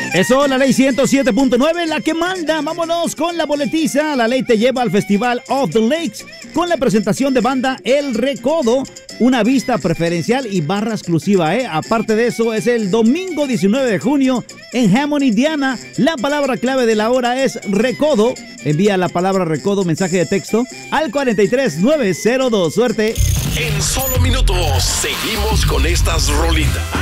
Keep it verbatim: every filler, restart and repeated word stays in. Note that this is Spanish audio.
Eso, la ley ciento siete punto nueve, la que manda. Vámonos con la boletiza. La ley te lleva al Festival of the Lakes con la presentación de banda El Recodo. Una vista preferencial y barra exclusiva, ¿eh? Aparte de eso, es el domingo diecinueve de junio en Hammond, Indiana. La palabra clave de la hora es Recodo. Envía la palabra Recodo, mensaje de texto, al cuatro tres nueve cero dos. Suerte. En solo minutos, seguimos con estas rolitas.